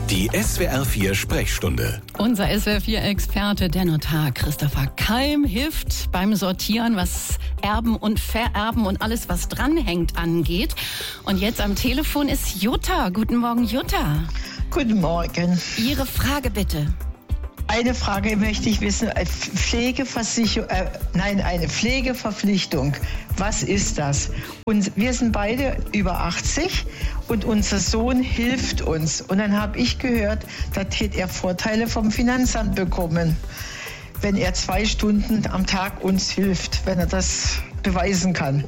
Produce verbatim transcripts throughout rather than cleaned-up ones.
Die S W R vier Sprechstunde. Unser S W R vier Experte, der Notar Christopher Keim, hilft beim Sortieren, was Erben und Vererben und alles, was dranhängt, angeht. Und jetzt am Telefon ist Jutta. Guten Morgen, Jutta. Guten Morgen. Ihre Frage bitte. Eine Frage möchte ich wissen. Pflegeversicherung, äh, nein, eine Pflegeverpflichtung. Was ist das? Und wir sind beide über achtzig und unser Sohn hilft uns. Und dann habe ich gehört, da hätte er Vorteile vom Finanzamt bekommen, wenn er zwei Stunden am Tag uns hilft, wenn er das beweisen kann.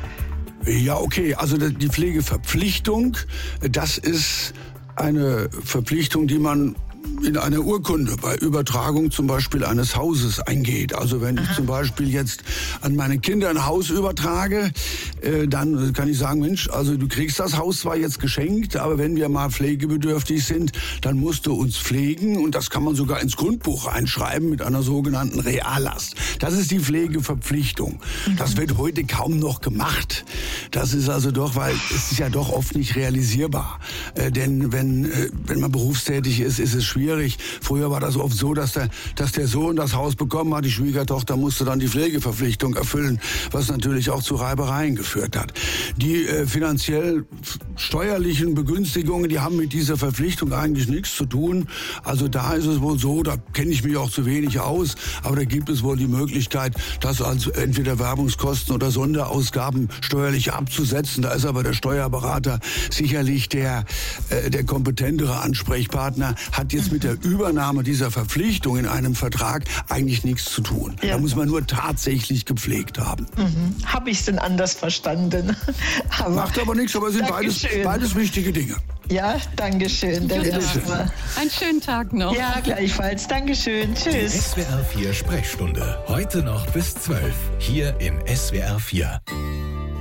Ja, okay. Also die Pflegeverpflichtung, das ist eine Verpflichtung, die man in einer Urkunde bei Übertragung zum Beispiel eines Hauses eingeht. Also wenn ich zum Beispiel jetzt an meine Kinder ein Haus übertrage, äh, dann kann ich sagen, Mensch, also du kriegst das Haus zwar jetzt geschenkt, aber wenn wir mal pflegebedürftig sind, dann musst du uns pflegen und das kann man sogar ins Grundbuch reinschreiben mit einer sogenannten Reallast. Das ist die Pflegeverpflichtung. Mhm. Das wird heute kaum noch gemacht. Das ist also doch, weil es ist ja doch oft nicht realisierbar. Äh, denn wenn, äh, wenn man berufstätig ist, ist es schwierig. Früher war das oft so, dass der, dass der Sohn das Haus bekommen hat, die Schwiegertochter musste dann die Pflegeverpflichtung erfüllen, was natürlich auch zu Reibereien geführt hat. Die äh, finanziell steuerlichen Begünstigungen, die haben mit dieser Verpflichtung eigentlich nichts zu tun. Also da ist es wohl so, da kenne ich mich auch zu wenig aus, aber da gibt es wohl die Möglichkeit, das als entweder Werbungskosten oder Sonderausgaben steuerlich abzusetzen. Da ist aber der Steuerberater sicherlich der, äh, der kompetentere Ansprechpartner, hat jetzt mit der Übernahme dieser Verpflichtung in einem Vertrag eigentlich nichts zu tun. Ja. Da muss man nur tatsächlich gepflegt haben. Mhm. Habe ich es denn anders verstanden? Aber Macht aber nichts, aber es sind beides, beides wichtige Dinge. Ja, danke schön. Einen schönen Tag noch. Ja, gleichfalls. Dankeschön. Tschüss. Die S W R vier Sprechstunde. Heute noch bis zwölf. Hier in S W R vier.